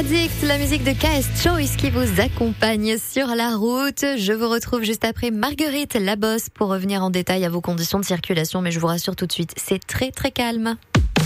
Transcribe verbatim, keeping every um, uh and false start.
Addict, la musique de K S Choice qui vous accompagne sur la route. Je vous retrouve juste après Marguerite, la bosse, pour revenir en détail à vos conditions de circulation. Mais je vous rassure tout de suite, c'est très très calme.